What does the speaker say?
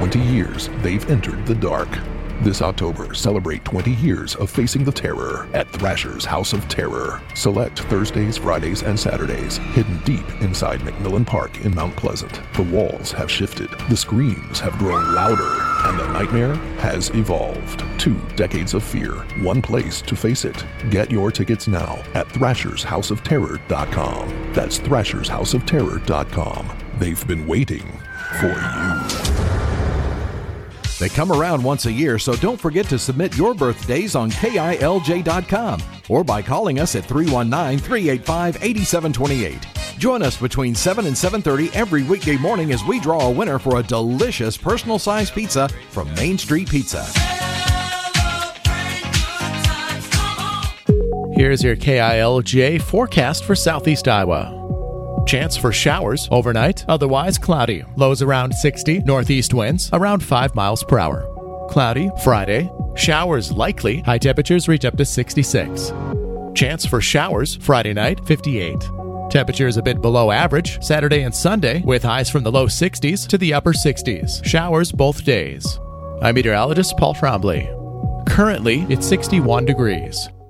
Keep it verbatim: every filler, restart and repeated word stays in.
twenty years, they've entered the dark. This October, celebrate twenty years of facing the terror at Thrasher's House of Terror. Select Thursdays, Fridays, and Saturdays, hidden deep inside McMillan Park in Mount Pleasant. The walls have shifted, the screams have grown louder, and the nightmare has evolved. Two decades of fear, one place to face it. Get your tickets now at thrashers house of terror dot com. That's thrashers house of terror dot com. They've been waiting for you. They come around once a year, so don't forget to submit your birthdays on K I L J dot com or by calling us at three one nine, three eight five, eight seven two eight. Join us between seven and seven thirty every weekday morning as we draw a winner for a delicious personal-sized pizza from Main Street Pizza. Here's your K I L J forecast for Southeast Iowa. Chance for showers overnight, otherwise cloudy. Lows around sixty, northeast winds around five miles per hour. Cloudy Friday, showers likely, high temperatures reach up to sixty-six. Chance for showers Friday night, fifty-eight. Temperatures a bit below average Saturday and Sunday, with highs from the low sixties to the upper sixties. Showers both days. I'm meteorologist Paul Trombley. Currently, it's sixty-one degrees.